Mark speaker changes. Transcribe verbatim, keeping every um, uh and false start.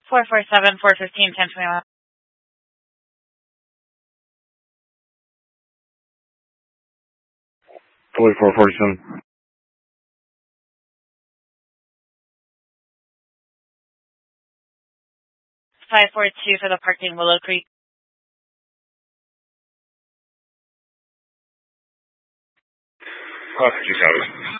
Speaker 1: four four seven, four fifteen, ten twenty-one.
Speaker 2: forty-four forty-seven.
Speaker 1: five four two for the parking Willow Creek.
Speaker 2: Oh, you got it.